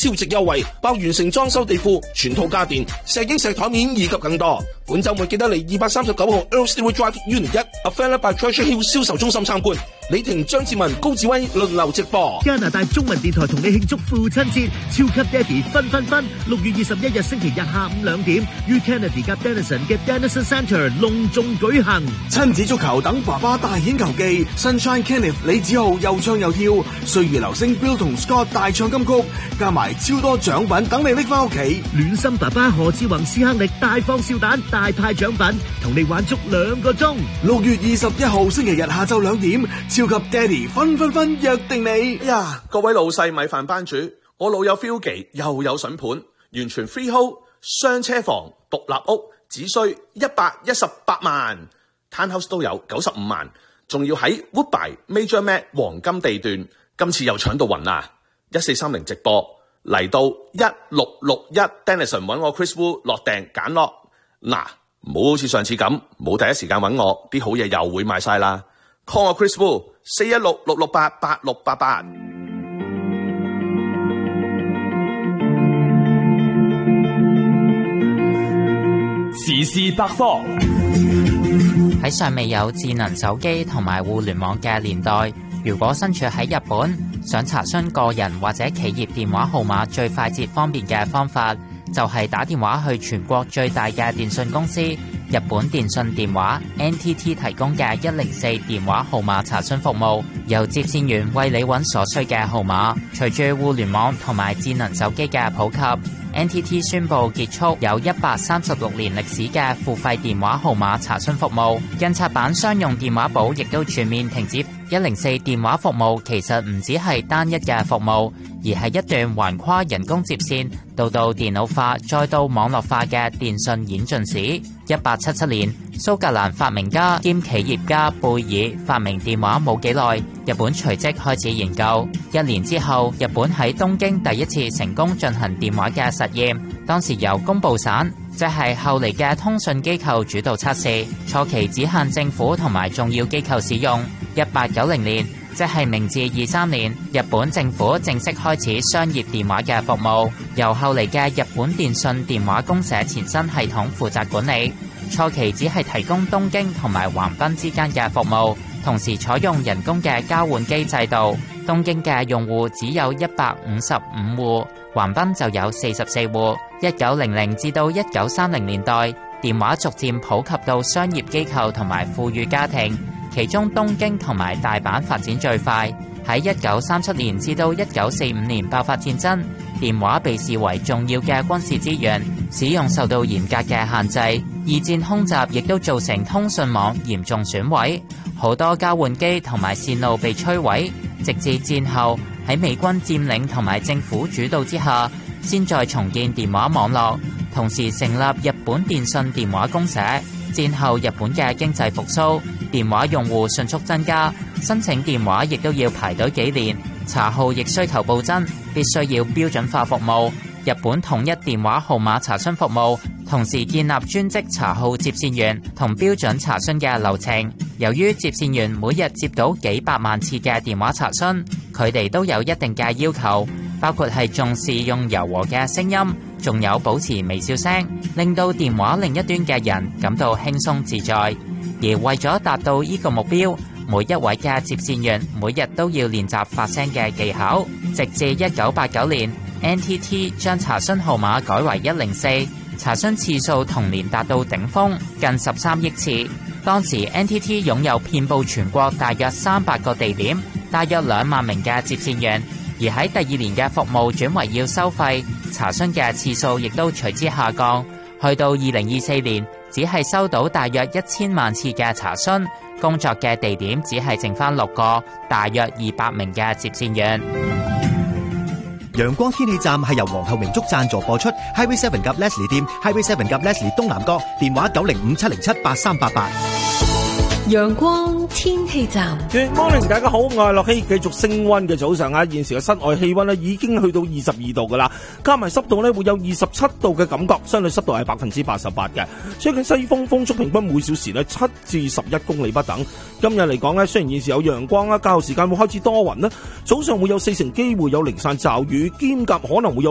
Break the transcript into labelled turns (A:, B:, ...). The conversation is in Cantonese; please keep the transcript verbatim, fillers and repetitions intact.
A: 超值優惠，包完成裝修地庫、全套家電、石英石台面以及更多。本週末記得嚟二百三十九號 Earl Stewart Drive Unit 一 Affiliated by Treasure Hill 銷售中心參觀。李婷、張志文、高志威輪流直播。
B: 加拿大中文電台同你慶祝父親節，超級爹哋分分分！六月二十一日星期日下午兩點，於 Kennedy 及 Denison 嘅 Denison Centre隆重舉行。
C: 親子足球等爸爸大顯球技 ，Sunshine Kenneth 李子豪又唱又跳，歲月流星 Bill 同 Scott 大唱金曲，加埋超多獎品等你拎翻屋企。
B: 暖心爸爸何志宏、斯亨力大放笑彈，大派獎品，同你玩足兩個鐘。
C: 六月二十一號星期日下晝兩點，超級爹哋分分分約定你。
D: 哎呀，各位老細米飯班主，我老友 Philgy 又有筍盤，完全 freehold 雙車房獨立屋，只需一百一十八萬 ，townhouse 都有九十五萬，仲要喺 Woodbine Major Mac 黃金地段，今次又搶到暈啦！一四三零直播嚟到一六六一 Denison 揾我 Chris Wu 落訂揀落，嗱，唔好好似上次咁，冇第一時間揾我，啲好嘢又會賣晒啦。call 我 Chris Wu 四一六六六八八六八八。
E: 時事百科。
F: 喺尚未有智能手機同埋互聯網嘅年代，如果身處喺日本，想查詢個人或者企業電話號碼最快捷方便嘅方法，就係打電話去全國最大嘅電信公司日本電信電話 N T T 提供嘅一零四電話號碼查詢服務，由接線員為你揾所需嘅號碼。隨住互聯網同埋智能手機嘅普及，N T T 宣布結束有一百三十六年歷史嘅付費電話號碼查詢服務，印刷版商用電話簿亦都全面停止。一零四電話服務其實唔只係單一嘅服務，而係一段橫跨人工接線到到電腦化再到網絡化嘅電信演進史。一八七七年，蘇格蘭發明家兼企業家貝爾發明電話冇幾耐，日本隨即開始研究。一年之後，日本喺東京第一次成功進行電話嘅實驗，當時由宮部省，即係後嚟嘅通訊機構主導測試，初期只限政府同埋重要機構使用。一八九零年，即係明治二三年，日本政府正式開始商業電話嘅服務，由後嚟嘅日本電信電話公社前身系統負責管理。初期只係提供東京同埋橫濱之間嘅服務，同時採用人工嘅交換機制度。東京嘅用戶只有一百五十五戶，橫濱就有四十四戶。一九零零至到一九三零年代，電話逐漸普及到商業機構同埋富裕家庭，其中東京同埋大阪發展最快。喺一九三七年至到一九四五年爆發戰爭，電話被視為重要嘅軍事資源，使用受到嚴格嘅限制。二戰空襲亦都造成通訊網嚴重損毀，好多交換機同埋線路被摧毀。直至戰後喺美軍佔領同埋政府主導之下，先再重建電話網絡，同時成立日本電信電話公社。戰後日本嘅經濟復甦，電話用戶迅速增加，申請電話亦都要排隊幾年，查號亦需求暴增，必須要標準化服務。日本統一電話號碼查詢服務，同時建立專職查號接線員同標準查詢嘅流程。由於接線員每日接到幾百萬次嘅電話查詢，佢哋都有一定嘅要求，包括係重視用柔和嘅聲音，仲有保持微笑聲，令到電話另一端嘅人感到輕鬆自在。而為咗達到呢個目標，每一位嘅接線員每日都要練習發聲嘅技巧。直至一九八九年 N T T 將查詢號碼改為一零四，查詢次數同年達到頂峰，近十三億次。當時 N T T 擁有遍佈全國大約三百個地點，大約兩萬名嘅接線員。而喺第二年嘅服務轉為要收費，查詢嘅次數亦都隨之下降，去到二零二四年，只係收到大約一千萬次嘅查詢，工作嘅地點只係剩翻六個，大約二百名嘅接線員。
G: 陽光天氣站係由皇后明燭贊助播出 ，Highway Seven 及 Leslie 店 ，Highway Seven 及 Leslie 東南角，電話九零五七零七八三八八。
H: 陽光天氣站
A: Good morning， 大家好，我係樂希。繼續升溫嘅早上啊，現時嘅室外氣溫咧已經去到二十二度噶啦，加埋濕度咧會有二十七度嘅感覺，相對濕度係百分之八十八嘅。吹緊西風，風速平均每小時咧七至十一公里不等。今日嚟講咧，雖然現時有陽光啦，較後時間會開始多雲啦，早上會有四成機會有零散驟雨，兼夾可能會有